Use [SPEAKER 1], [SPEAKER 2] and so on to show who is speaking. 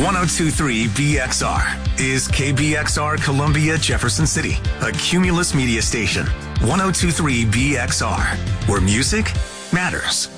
[SPEAKER 1] 102.3 BXR is KBXR Columbia, Jefferson City, a Cumulus media station. 102.3 BXR, where music matters.